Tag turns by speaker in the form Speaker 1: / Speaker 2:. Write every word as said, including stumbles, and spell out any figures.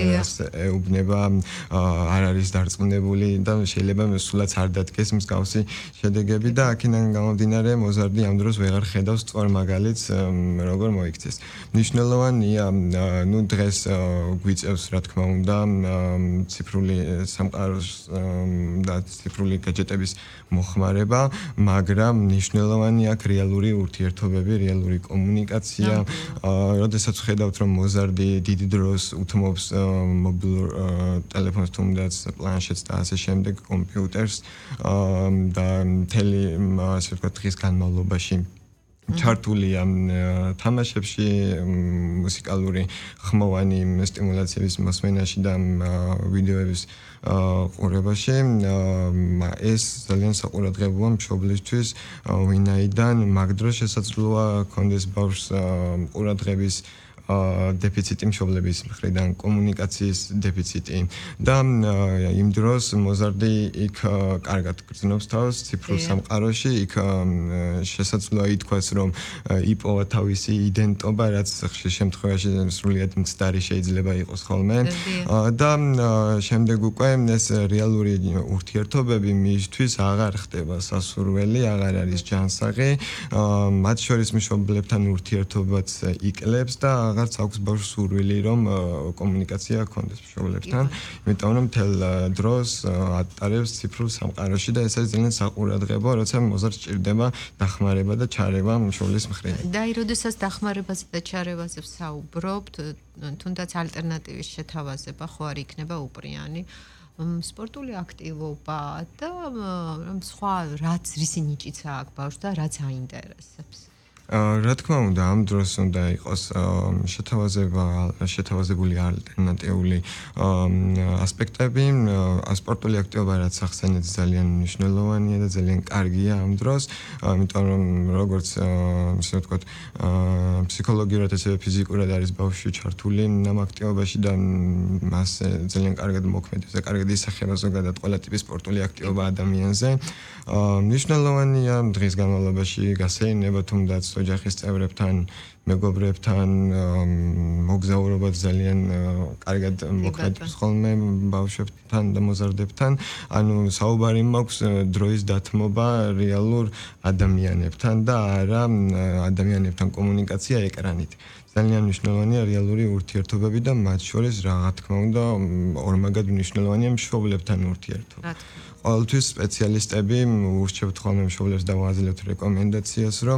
Speaker 1: რაც ეუბნება არ არის დარწმუნებული და შეიძლება სულაც არ დადგეს მსგავსი შედეგები და აქედან გამომდინარე მოზარდი ამ დროს ვეღარ ხედავს სწორ მაგალითს როგორ მოიქცეს. მნიშვნელოვანია ნუ დღეს გვიწევს რა თქმა უნდა ციფრული სამყაროს და ციფრული гаджеტების მოხმარება, მაგრამ მნიშვნელოვანია აქ რეალური ურთიერთობები, რეალური კომუნიკაცია. როდესაც ხედავთ რომ მოზარდი დიდი დროს უთმობს მობილურ ტელეფონს თუნდაც პლანშეტს და ასე შემდეგ კომპიუტერს და მთელი ასე ვთქვათ დღის განმავლობაში ჩართულია თამაშებში, მუსიკალური ხმოვანი სტიმულაციების მოსმენაში და ვიდეოების ყურებაში. ეს ძალიან საყურადღებოა მშობლისთვის, ვინაიდან მაგ დროს შესაძლოა კონდეს ბავშვს ყურადღების დეფიციტი მშობლების მხრიდან, კომუნიკაციის დეფიციტი და იმ დროს მოზარდი იქ კარგად გრძნობს თავს ციფრულ სამყაროში, იქ შესაძლოა ითქვას რომ იპოვა თავისი იდენტობა, რაც ხშირ შემთხვევაში სრულიად მცდარი შეიძლება იყოს ხოლმე და შემდეგ უკვე ეს რეალური ურთიერთობები მისთვის აღარ ხდება სასურველი, აღარ არის ჯანსაღი, მათ შორის მშობლებთან ურთიერთობაც იკლებს და აღარც აქვს ბავშვს სურვილი რომ კომუნიკაცია ჰქონდეს მშობლებთან, იმიტომ რომ მთელ დროს ატარებს ციფრულ სამყაროში და ეს არის ძალიან საყურადღებო, როცა მოზარდს სჭირდება დახმარება და ჩარევა მშობლის მხრიდან.
Speaker 2: და აი, როდესაც დახმარებაზე და ჩარევაზე ვსაუბრობთ, თუნდაც ალტერნატივის შეთავაზება ხო არ იქნება უპრიანი. სპორტული აქტივობა და სხვა რაც რისი ნიჭიც აქვს ბავშვს და რაც აინტერესებს.
Speaker 1: რა თქმა უნდა, ამ დროს უნდა იყოს შეთავაზება, შეთავაზებული ალტერნატიული ასპექტები. სპორტული აქტივობა რაც ახსენეთ ძალიან მნიშვნელოვანია და ძალიან კარგია ამ დროს, იმიტომ რომ როგორც ისე ვთქვათ, ფსიქოლოგიურად ასევე ფიზიკურად არის ბავშვი ჩართული ამ აქტივობაში და მას ძალიან კარგად მოქმედებს და კარგად ისახება ზოგადად ყველა ტიპის სპორტული აქტივობა ადამიანზე. მნიშვნელოვანია დღის განმავლობაში გასეირნება თუნდაც ოჯახის წევრებთან, მეგობრებთან, მოგზაურობა ძალიან კარგად მოქმედებს ხოლმე ბავშვებთან და მოზარდებთან. ანუ საუბარი მაქვს დროის დათმობა რეალურ ადამიანებთან და არა ადამიანებთან კომუნიკაცია ეკრანით. ძალიან მნიშვნელოვანია რეალური ურთიერთობები და მათ შორის რა თქმა უნდა ორმაგად მნიშვნელოვანია მშობლებთან ურთიერთობა. ყოველთვის სპეციალისტები ურჩევთ ხოლმე მშობლებს და ვაძლევთ რეკომენდაციას რომ